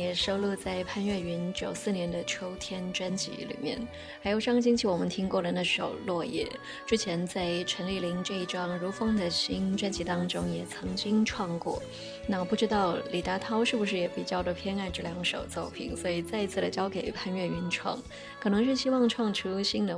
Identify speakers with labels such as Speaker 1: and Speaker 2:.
Speaker 1: 也收录在潘越云94年的秋天专辑里面。还有上个星期我们听过的那首落叶，之前在陈丽玲这一张如风的心专辑当中也曾经创过。那不知道李达涛是不是也比较的偏爱这两首作品，所以再一次的交给潘越云创，可能是希望创出新的